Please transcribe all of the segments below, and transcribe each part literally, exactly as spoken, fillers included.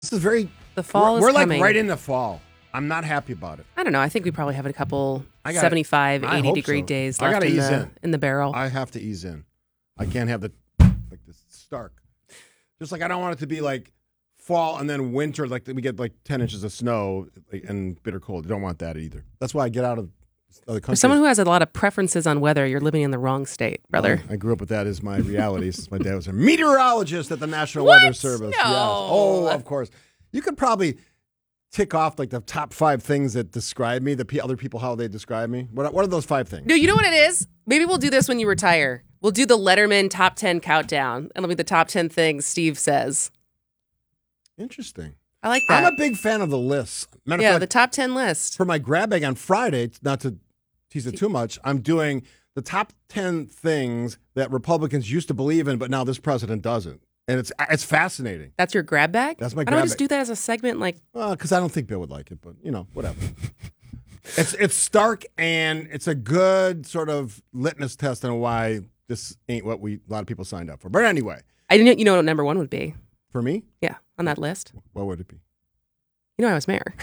This is very. The fall we're, is We're like coming. right in the fall. I'm not happy about it. I don't know. I think we probably have a couple I gotta- seventy-five, I eighty hope degree so. days I left gotta in ease the, in. in the barrel. I have to ease in. I can't have the like this stark. Just like I don't want it to be like fall and then winter, like we get like ten inches of snow and bitter cold. You don't want that either. That's why I get out of other For countries. someone who has a lot of preferences on weather, you're living in the wrong state, brother. I grew up with that as my reality. Since my dad was a meteorologist at the National What? Weather Service. No. Yes. Oh, of course. You could probably tick off like the top five things that describe me, the p- other people, how they describe me. What, what are those five things? No, you know what it is? Maybe we'll do this when you retire. We'll do the Letterman top ten countdown. And it'll be the top ten things Steve says. Interesting. I like that. I'm a big fan of the lists. Matter yeah, of the fact, top ten list. for my grab bag on Friday, not to tease it too much, I'm doing the top ten things that Republicans used to believe in, but now this president doesn't. And it's it's fascinating. That's your grab bag? That's my Why don't grab we just bag. do that as a segment? Like, Because I don't think Bill would like it, but, you know, whatever. it's it's stark, and it's a good sort of litmus test on why this ain't what we a lot of people signed up for. But anyway, I didn't. You know what number one would be? for me, Yeah, on that list. what would it be? You know, I was mayor.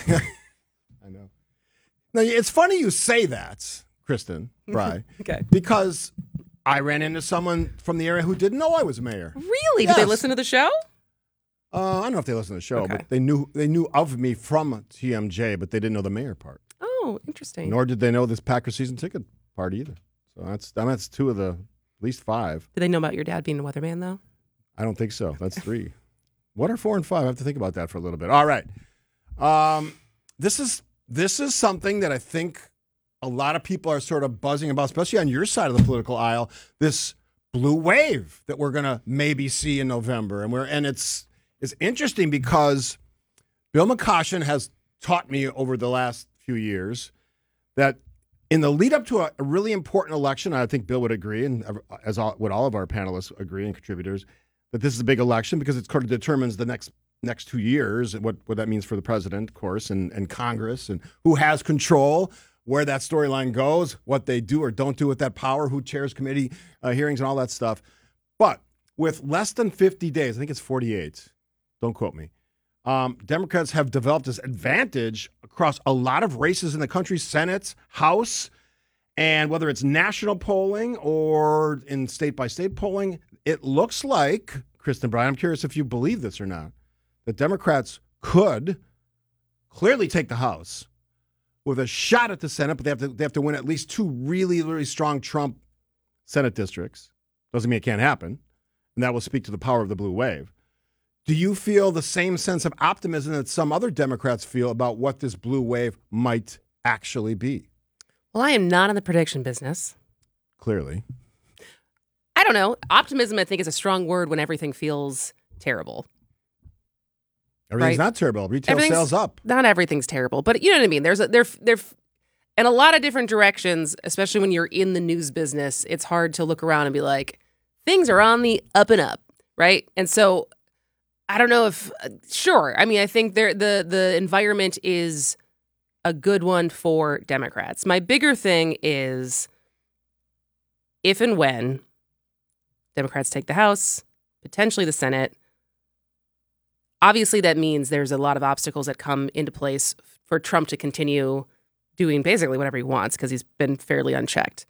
I know. Now, it's funny you say that, Kristen Fry, Okay. because I ran into someone from the area who didn't know I was mayor. Really? Did they Yes. listen to the show? Uh, I don't know if they listened to the show, Okay. but they knew they knew of me from T M J, but they didn't know the mayor part. Oh, interesting. Nor did they know this Packer season ticket part either. So that's I mean, that's two of the at least five. Did they know about your dad being a weatherman, though? I don't think so. That's three. What are four and five? I have to think about that for a little bit. All right. Um, this is this is something that I think a lot of people are sort of buzzing about, especially on your side of the political aisle. This blue wave that we're gonna maybe see in November, and we're and it's it's interesting because Bill McCoshen has taught me over the last few years that in the lead up to a, a really important election, I think Bill would agree, and as all, would all of our panelists agree and contributors, that this is a big election because it sort of determines the next next two years and what, what that means for the president, of course, and, and Congress, and who has control, where that storyline goes, what they do or don't do with that power, who chairs committee uh, hearings and all that stuff. But with less than fifty days, I think it's forty-eight, don't quote me, um, Democrats have developed this advantage across a lot of races in the country, Senate, House, and whether it's national polling or in state-by-state polling, it looks like, Kristen Bryan, I'm curious if you believe this or not, that Democrats could clearly take the House with a shot at the Senate, but they have to they have to win at least two really, really strong Trump Senate districts. Doesn't mean it can't happen. And that will speak to the power of the blue wave. Do you feel the same sense of optimism that some other Democrats feel about what this blue wave might actually be? Well, I am not in the prediction business. Clearly. I don't know. Optimism, I think, is a strong word when everything feels terrible. Everything's Right. not terrible. Retail Everything's- sales up. Not everything's terrible, but you know what I mean. There's a there there, in a lot of different directions, especially when you're in the news business. It's hard to look around and be like, things are on the up and up, right? And so, I don't know if uh, sure. I mean, I think there the the environment is a good one for Democrats. My bigger thing is if and when Democrats take the House, potentially the Senate. Obviously, that means there's a lot of obstacles that come into place for Trump to continue doing basically whatever he wants because he's been fairly unchecked.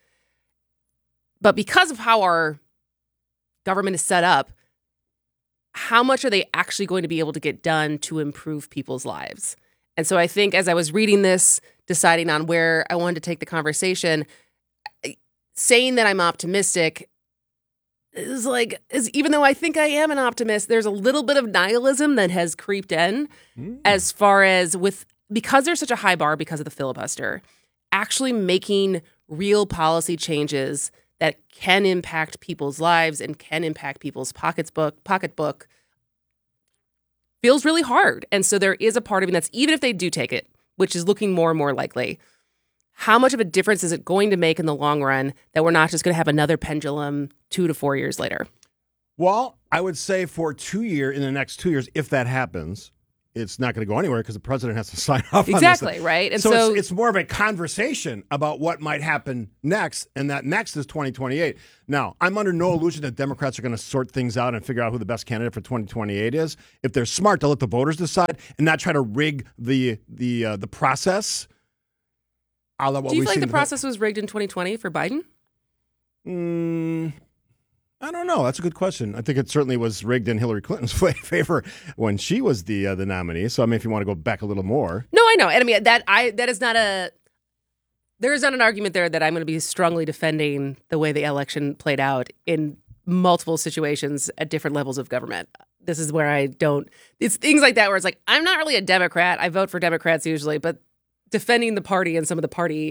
But because of how our government is set up, how much are they actually going to be able to get done to improve people's lives? And so I think as I was reading this, deciding on where I wanted to take the conversation, saying that I'm optimistic is like, is even though I think I am an optimist, there's a little bit of nihilism that has creeped in Mm. as far as with, because there's such a high bar because of the filibuster, actually making real policy changes that can impact people's lives and can impact people's pocketbook, pocketbook feels really hard. And so there is a part of me that's, even if they do take it, which is looking more and more likely, how much of a difference is it going to make in the long run that we're not just going to have another pendulum two to four years later? Well, I would say for two years, in the next two years, if that happens, it's not going to go anywhere because the president has to sign off Exactly, on this. right? And so so it's, it's more of a conversation about what might happen next, and that next is twenty twenty-eight. Now, I'm under no illusion that Democrats are going to sort things out and figure out who the best candidate for twenty twenty-eight is. If they're smart, they'll let the voters decide and not try to rig the the uh, the process. A la what do you we've feel like seen the in process was rigged in twenty twenty for Biden? Mm, I don't know. That's a good question. I think it certainly was rigged in Hillary Clinton's favor when she was the uh, the nominee. So I mean, if you want to go back a little more, No, I know, and I mean that I that is not a. There is not an argument there that I'm going to be strongly defending the way the election played out in multiple situations at different levels of government. This is where I don't. It's things like that where it's like I'm not really a Democrat. I vote for Democrats usually, but defending the party and some of the party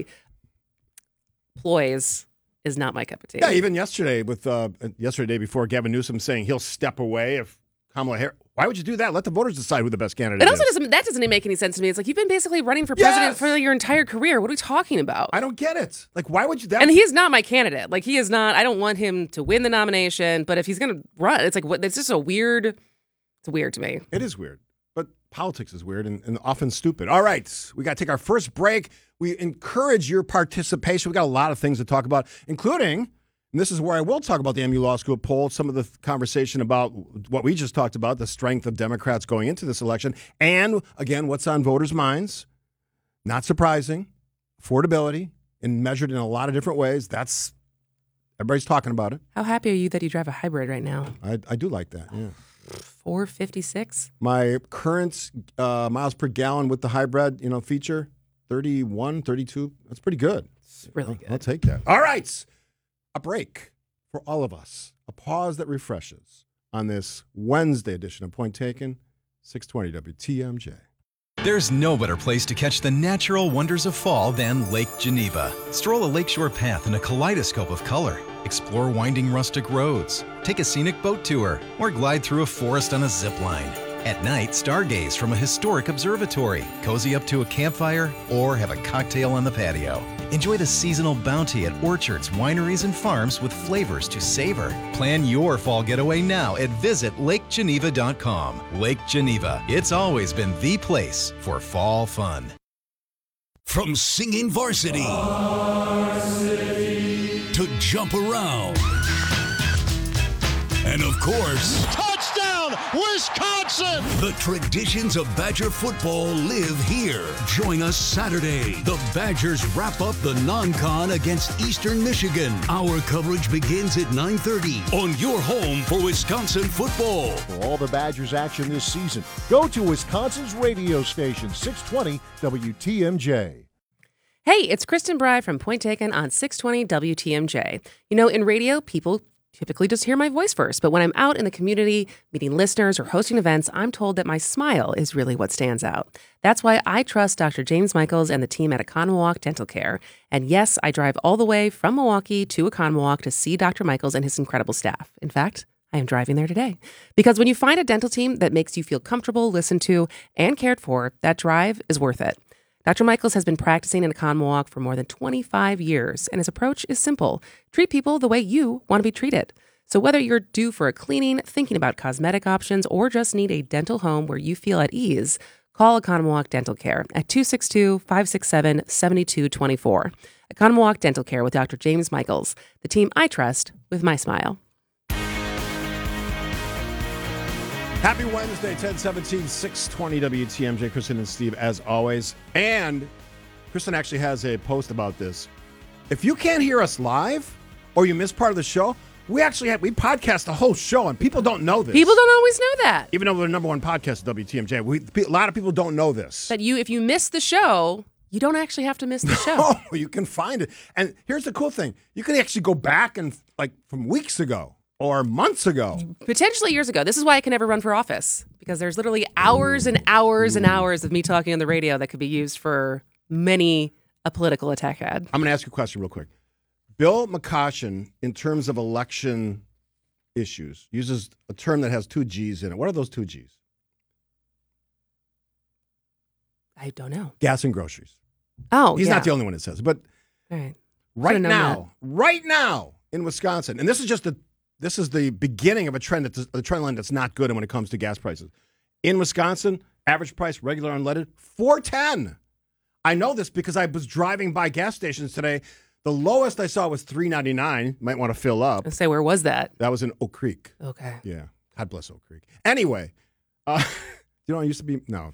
ploys is not my cup of tea. yeah. Even yesterday, with uh, yesterday day before, Gavin Newsom saying he'll step away if Kamala Harris. Why would you do that? Let the voters decide who the best candidate It also is. doesn't. That doesn't make any sense to me. It's like you've been basically running for president Yes! for your entire career. What are we talking about? I don't get it. Like, why would you? That And he's not my candidate. Like he is not. I don't want him to win the nomination. But if he's going to run, it's like what? It's just a weird. It's weird to me. It is weird, but politics is weird and, and often stupid. All right, we got to take our first break. We encourage your participation. We got a lot of things to talk about, including. And this is where I will talk about the M U Law School poll, some of the conversation about what we just talked about, the strength of Democrats going into this election, and, again, what's on voters' minds. Not surprising. Affordability, and measured in a lot of different ways. That's everybody's talking about it. How happy are you that you drive a hybrid right now? I, I do like that, yeah. four fifty-six My current uh, miles per gallon with the hybrid, you know, feature, thirty-one, thirty-two. That's pretty good. It's really I'll, good. I'll take that. All right. A break for all of us. A pause that refreshes on this Wednesday edition of Point Taken, six twenty W T M J. There's no better place to catch the natural wonders of fall than Lake Geneva. Stroll a lakeshore path in a kaleidoscope of color. Explore winding rustic roads. Take a scenic boat tour or glide through a forest on a zip line. At night, stargaze from a historic observatory, cozy up to a campfire, or have a cocktail on the patio. Enjoy the seasonal bounty at orchards, wineries, and farms with flavors to savor. Plan your fall getaway now at visit lake geneva dot com. Lake Geneva, it's always been the place for fall fun. From singing varsity, varsity to jump around, and of course, touchdown, Wisconsin! The traditions of Badger football live here. Join us Saturday. The Badgers wrap up the non-con against Eastern Michigan. Our coverage begins at nine thirty on your home for Wisconsin football. For all the Badgers action this season, go to Wisconsin's radio station, six twenty W T M J. Hey, it's Kristen Bry from Point Taken on six twenty W T M J. You know, in radio, people typically just hear my voice first, but when I'm out in the community, meeting listeners or hosting events, I'm told that my smile is really what stands out. That's why I trust Doctor James Michaels and the team at Economawalk Dental Care. And yes, I drive all the way from Milwaukee to Economawalk to see Doctor Michaels and his incredible staff. In fact, I am driving there today. Because when you find a dental team that makes you feel comfortable, listened to, and cared for, that drive is worth it. Doctor Michaels has been practicing in Economawalk for more than twenty-five years, and his approach is simple. Treat people the way you want to be treated. So whether you're due for a cleaning, thinking about cosmetic options, or just need a dental home where you feel at ease, call Economawalk Dental Care at two six two, five six seven, seven two two four. Economawalk Dental Care with Doctor James Michaels, the team I trust with my smile. Happy Wednesday, ten seventeen, six twenty W T M J. Kristen and Steve, as always. And Kristen actually has a post about this. If you can't hear us live or you miss part of the show, we actually have, we podcast the whole show, and people don't know this. People don't always know that. Even though we're the number one podcast at W T M J, we, a lot of people don't know this. That you, if you miss the show, you don't actually have to miss the show. Oh, you can find it. And here's the cool thing. You can actually go back and, like, from weeks ago or months ago. Potentially years ago. This is why I can never run for office, because there's literally hours and hours and hours of me talking on the radio that could be used for many a political attack ad. I'm going to ask you a question real quick. Bill McCoshen, in terms of election issues, uses a term that has two G's in it. What are those two G's? I don't know. Gas and groceries. Oh, He's yeah. not the only one that says it. But All right. right Should've known now, right now in Wisconsin, and this is just the this is the beginning of a trend that's a trend line that's not good when it comes to gas prices. in Wisconsin, average price, regular unleaded, four ten. I know this because I was driving by gas stations today. The lowest I saw was three ninety-nine. Might want to fill up. Let's say, where was that? That was in Oak Creek. Okay. Yeah. God bless Oak Creek. Anyway, uh, you know, it used to be, no,